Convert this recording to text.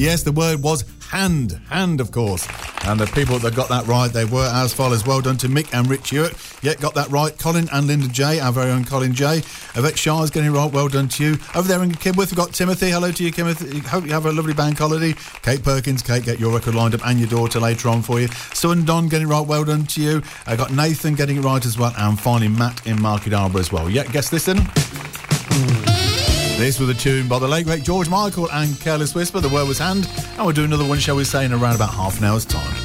Yes, the word was hand, of course. And the people that got that right, they were as follows. Well done to Mick and Rich Hewitt. Yeah, got that right. Colin and Linda J, our very own Colin J. Yvette Shah is getting it right. Well done to you. Over there in Kibworth, we've got Timothy. Hello to you, Timothy. Hope you have a lovely bank holiday. Kate Perkins. Kate, get your record lined up and your daughter later on for you. Sue and Don getting it right. Well done to you. I got Nathan getting it right as well. And finally, Matt in Market Harbour as well. Yeah, guess this then. This was a tune by the late great George Michael and Careless Whisper. The word was hand. And we'll do another one, shall we say, in around about half an hour's time.